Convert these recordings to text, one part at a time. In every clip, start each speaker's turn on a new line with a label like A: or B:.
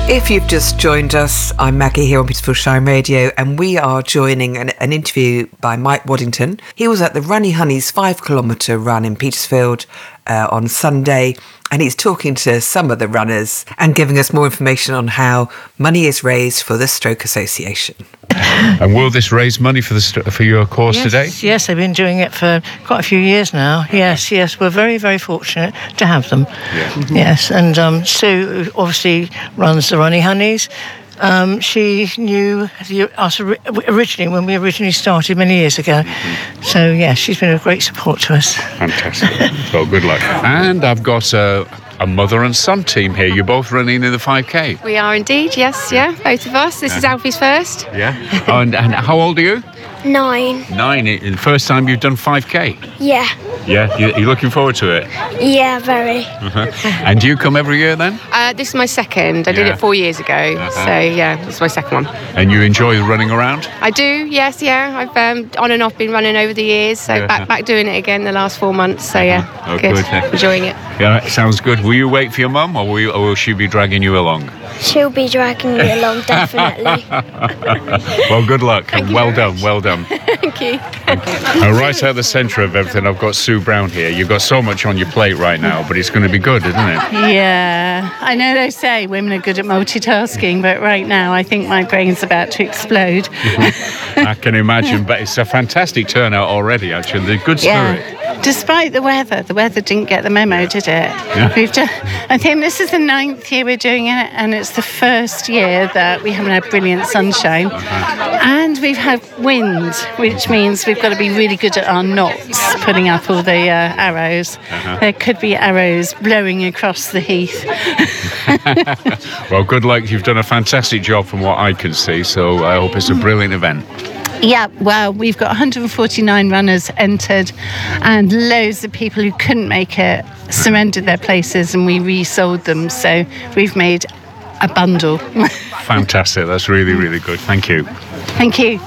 A: If you've just joined us, I'm Maggie here on Petersfield Radio, and we are joining an interview by Mike Waddington. He was at the Runny Honeys 5 kilometre run in Petersfield on Sunday, and he's talking to some of the runners and giving us more information on how money is raised for the Stroke Association.
B: And will this raise money for your course today?
C: Yes, I've been doing it for quite a few years now. Yes, we're very, very fortunate to have them.
B: Yeah.
C: Yes, and Sue obviously runs the Runny Honeys. She knew us originally when we originally started many years ago. So, yeah, she's been a great support to us.
B: Fantastic. Well, good luck. And I've got a mother and son team here. You're both running in the 5K.
D: We are indeed, yes, both of us. This is Alfie's first.
B: Yeah. And how old are you?
E: 9.
B: 9. First time you've done 5K?
E: Yeah.
B: Yeah? You're looking forward to it?
E: Yeah, very.
B: And do you come every year then?
D: This is my second. I did it 4 years ago. So, this is my second one.
B: And you enjoy running around?
D: I do, yes, I've on and off been running over the years. So back doing it again the last 4 months. So, good. Enjoying it.
B: Yeah, sounds good. Will you wait for your mum or will she be dragging you along?
E: She'll be dragging me along, definitely.
B: Well, good luck. And well done.
D: Thank you.
B: Right at the centre of everything, I've got Sue Brown here. You've got so much on your plate right now, but it's going to be good, isn't it?
F: Yeah. I know they say women are good at multitasking, but right now I think my brain's about to explode.
B: I can imagine, but it's a fantastic turnout already, actually. The good spirit.
F: Yeah. Despite the weather didn't get the memo, did it? Yeah. I think this is the 9th year we're doing it, and it's the first year that we haven't had brilliant sunshine. And we've had wind, which means we've got to be really good at our knots, putting up all the arrows. There could be arrows blowing across the heath.
B: Well, good luck. You've done a fantastic job from what I can see, so I hope it's a brilliant event.
F: Yeah, well, we've got 149 runners entered, and loads of people who couldn't make it surrendered their places, and we resold them. So we've made a bundle.
B: Fantastic. That's really, really good. Thank you.
F: Thank you.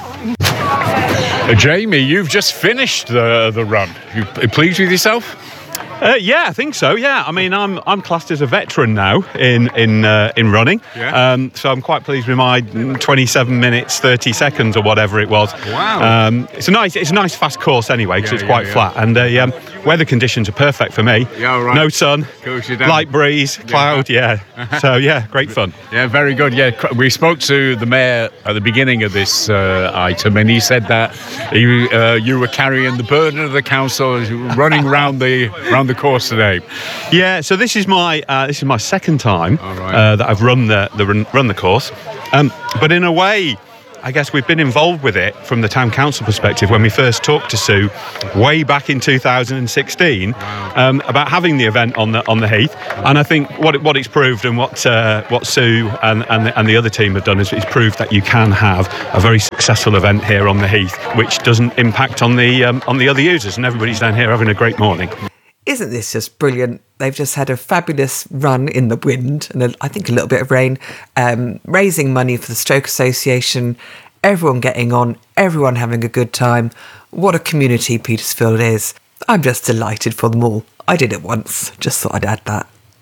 B: Jamie, you've just finished the run. You pleased with yourself?
G: Yeah, I think so. Yeah, I mean, I'm classed as a veteran now in running.
B: Yeah.
G: So I'm quite pleased with my 27 minutes 30 seconds or whatever it was.
B: Wow.
G: It's a nice fast course anyway because it's quite flat, and weather conditions are perfect for me.
B: Yeah, right.
G: No sun, light breeze, cloud. Yeah. So great fun.
B: Yeah, very good. Yeah, we spoke to the mayor at the beginning of this item, and he said that you were carrying the burden of the council running round the course today.
G: Yeah, so this is my second time that I've run the course, but in a way, I guess we've been involved with it from the town council perspective when we first talked to Sue way back in 2016 about having the event on the heath. And I think what it's proved and what Sue and the other team have done is it's proved that you can have a very successful event here on the heath, which doesn't impact on the other users, and everybody's down here having a great morning.
A: Isn't this just brilliant? They've just had a fabulous run in the wind and I think a little bit of rain, raising money for the Stroke Association, everyone getting on, everyone having a good time. What a community Petersfield is. I'm just delighted for them all. I did it once, just thought I'd add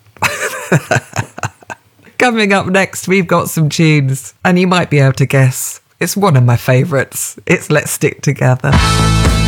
A: that. Coming up next, we've got some tunes, and you might be able to guess. It's one of my favourites. It's Let's Stick Together.